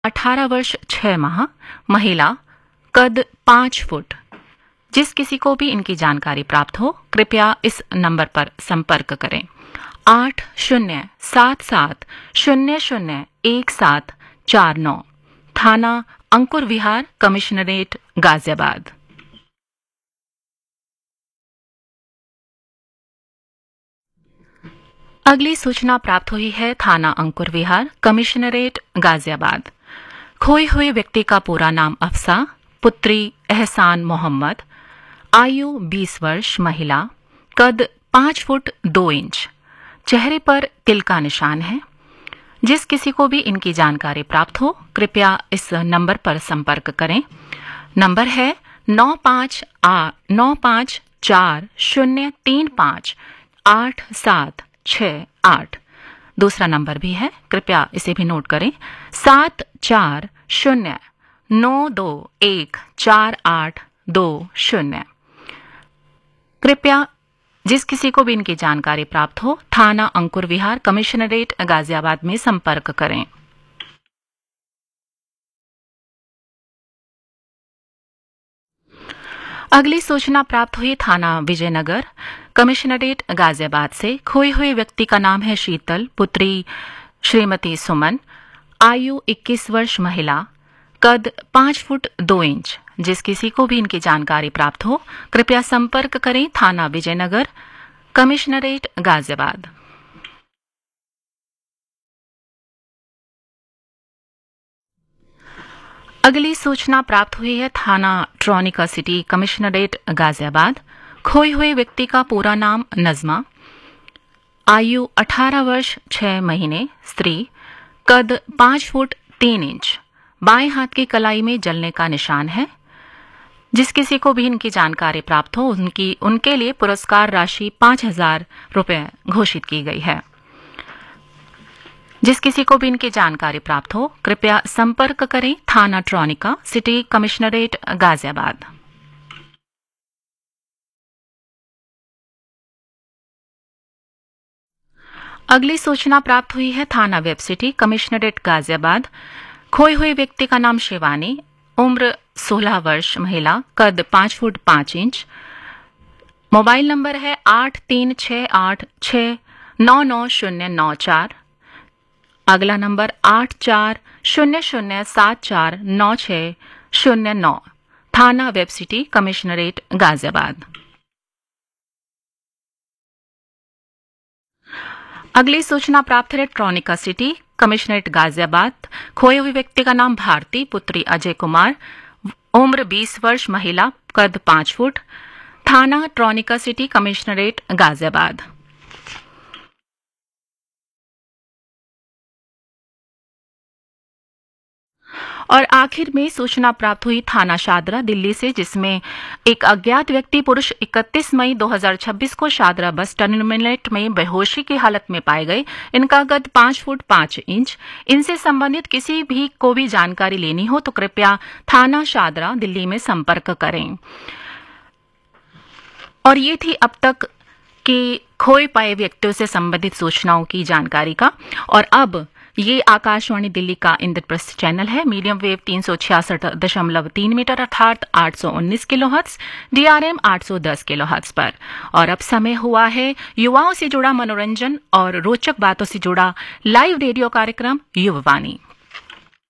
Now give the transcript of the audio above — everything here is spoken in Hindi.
18 वर्ष 6 माह, महिला, कद 5 फुट। जिस किसी को भी इनकी जानकारी प्राप्त हो कृपया इस नंबर पर संपर्क करें 8077001749, थाना अंकुर विहार, कमिश्नरेट गाजियाबाद। अगली सूचना प्राप्त हुई है थाना अंकुर विहार, कमिश्नरेट गाजियाबाद। खोए हुए व्यक्ति का पूरा नाम अफसा, पुत्री एहसान मोहम्मद, आयु 20 वर्ष, महिला, कद 5 फुट 2 इंच, चेहरे पर तिल का निशान है। जिस किसी को भी इनकी जानकारी प्राप्त हो कृपया इस नंबर पर संपर्क करें। नंबर है 9584035868। दूसरा नंबर भी है, कृपया इसे भी नोट करें 7409214820। कृपया जिस किसी को भी इनकी जानकारी प्राप्त हो थाना अंकुर विहार, कमिश्नरेट गाजियाबाद में संपर्क करें। अगली सूचना प्राप्त हुई थाना विजयनगर, कमिश्नरेट गाजियाबाद से। खोए हुए व्यक्ति का नाम है शीतल, पुत्री श्रीमती सुमन, आयु 21 वर्ष, महिला, कद 5 फुट 2 इंच। जिस किसी को भी इनकी जानकारी प्राप्त हो कृपया संपर्क करें थाना विजयनगर, कमिश्नरेट गाजियाबाद। अगली सूचना प्राप्त हुई है थाना ट्रॉनिका सिटी, कमिश्नरेट गाजियाबाद। खोए हुए व्यक्ति का पूरा नाम नजमा, आयु 18 वर्ष 6 महीने, स्त्री, कद 5 फुट 3 इंच, बाएं हाथ की कलाई में जलने का निशान है। जिस किसी को भी इनकी जानकारी प्राप्त हो उनके लिए पुरस्कार राशि 5000 रुपये घोषित की गई है। जिस किसी को भी इनकी जानकारी प्राप्त हो कृपया संपर्क करें थाना ट्रॉनिका सिटी, कमिश्नरेट गाजियाबाद। अगली सूचना प्राप्त हुई है थाना वेब सिटी, कमिश्नरेट गाजियाबाद। खोए हुए व्यक्ति का नाम शिवानी, उम्र 16 वर्ष, महिला, कद 5 फुट 5 इंच, मोबाइल नंबर है 8368699094। अगला नंबर 8400749609, थाना वेब सिटी, कमिश्नरेट गाजियाबाद। अगली सूचना प्राप्त है ट्रॉनिका सिटी, कमिश्नरेट गाजियाबाद। खोए हुए व्यक्ति का नाम भारती, पुत्री अजय कुमार, उम्र 20 वर्ष, महिला, कद 5 फुट, थाना ट्रॉनिका सिटी, कमिश्नरेट गाजियाबाद। और आखिर में सूचना प्राप्त हुई थाना शादरा, दिल्ली से, जिसमें एक अज्ञात व्यक्ति पुरुष 31 मई 2026 को शादरा बस टर्मिनल में बेहोशी की हालत में पाए गए। इनका कद 5 फुट 5 इंच। इनसे संबंधित किसी भी को भी जानकारी लेनी हो तो कृपया थाना शादरा, दिल्ली में संपर्क करें। और ये थी अब तक के खोए पाए व्यक्तियों से संबंधित सूचनाओं की जानकारी का। और अब ये आकाशवाणी दिल्ली का इंद्रप्रस्थ चैनल है, मीडियम वेव 366.3 मीटर अर्थात 819 किलोहर्ट्ज, DRM 810 किलोहर्ट्ज पर। और अब समय हुआ है युवाओं से जुड़ा मनोरंजन और रोचक बातों से जुड़ा लाइव रेडियो कार्यक्रम युववाणी।